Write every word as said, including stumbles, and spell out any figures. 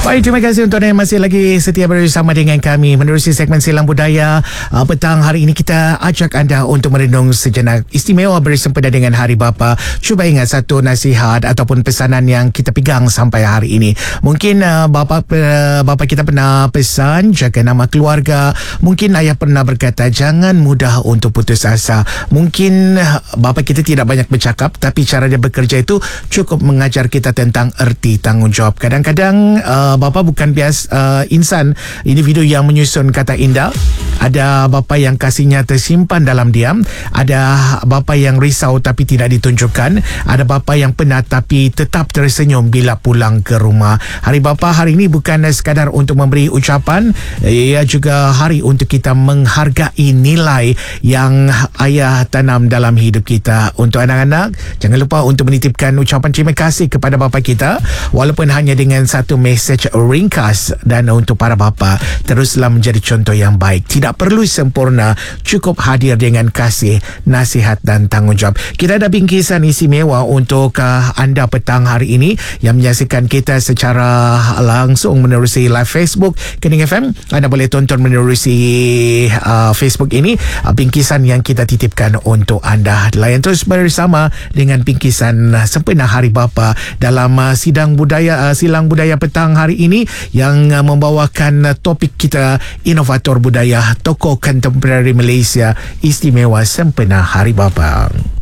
Baik, terima kasih untuk anda yang masih lagi setia bersama dengan kami menerusi segmen Silang Budaya. Uh, petang hari ini kita ajak anda untuk merenung sejenak istimewa bersempena dengan Hari Bapa. Cuba ingat satu nasihat ataupun pesanan yang kita pegang sampai hari ini. Mungkin uh, bapa uh, bapa kita pernah pesan jaga nama keluarga. Mungkin ayah pernah berkata jangan mudah untuk putus asa. Mungkin uh, bapa kita tidak banyak bercakap, tapi cara dia bekerja itu cukup mengajar kita tentang erti tanggungjawab. Kadang-kadang uh, bapa bukan biasa uh, insan individu yang menyusun kata indah. Ada bapa yang kasihnya tersimpan dalam diam. Ada bapa yang risau tapi tidak ditunjukkan. Ada bapa yang penat tapi tetap tersenyum bila pulang ke rumah. Hari Bapa hari ini bukan sekadar untuk memberi ucapan, ia juga hari untuk kita menghargai nilai yang ayah tanam dalam hidup kita. Untuk anak-anak, jangan lupa untuk menitipkan ucapan terima kasih kepada bapa kita, walaupun hanya dengan satu mesej ringkas. Dan untuk para bapa, teruslah menjadi contoh yang baik. Tidak perlu sempurna, cukup hadir dengan kasih, nasihat dan tanggungjawab. Kita ada bingkisan istimewa untuk uh, anda petang hari ini yang menyaksikan kita secara langsung menerusi live Facebook Kening F M. Anda boleh tonton menerusi uh, Facebook ini, uh, bingkisan yang kita titipkan untuk anda. Layan terus bersama dengan bingkisan uh, sempena Hari Bapa dalam uh, sidang budaya uh, silang budaya petang hari ini yang uh, membawakan uh, topik kita inovator budaya tokoh kontemporari Malaysia istimewa sempena Hari Bapa.